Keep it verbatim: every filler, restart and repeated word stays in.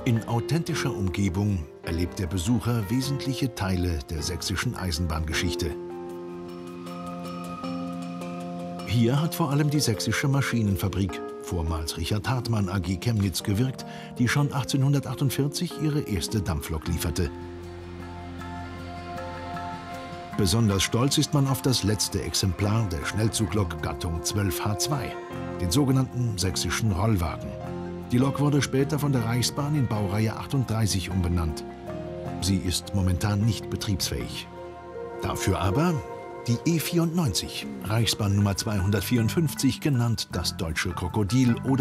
In authentischer Umgebung erlebt der Besucher wesentliche Teile der sächsischen Eisenbahngeschichte. Hier hat vor allem die Sächsische Maschinenfabrik, vormals Richard Hartmann A G Chemnitz, gewirkt, die schon achtzehnhundertachtundvierzig ihre erste Dampflok lieferte. Besonders stolz ist man auf das letzte Exemplar der Schnellzuglok Gattung zwölf H zwei, den sogenannten sächsischen Rollwagen. Die Lok wurde später von der Reichsbahn in Baureihe achtunddreißig umbenannt. Sie ist momentan nicht betriebsfähig. Dafür aber die E vierundneunzig, Reichsbahn Nummer zweihundertvierundfünfzig, genannt das deutsche Krokodil oder